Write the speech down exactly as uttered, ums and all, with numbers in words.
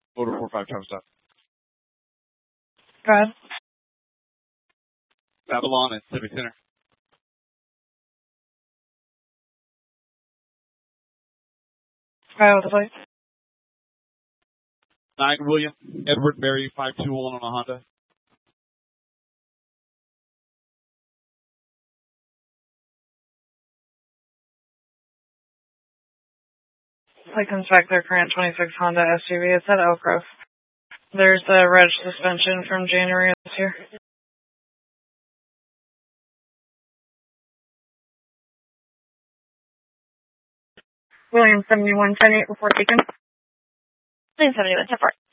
Motor four five time stop. Go ahead. Babylon at Civic Center. Go ahead with the plate. Nine William Edward Mary five two one on a Honda. Plate comes back their current twenty-six Honda S U V. It's at Elk Grove. There's the reg suspension from January of this year. William seventy-one ten eight report taken. William seventy-one ten four.